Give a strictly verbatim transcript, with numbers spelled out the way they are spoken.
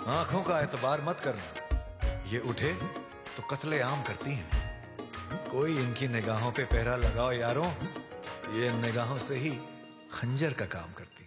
आंखों का एतबार मत करना, ये उठे तो कत्ले आम करती हैं। कोई इनकी निगाहों पे पहरा लगाओ यारों, ये निगाहों से ही खंजर का काम करती है।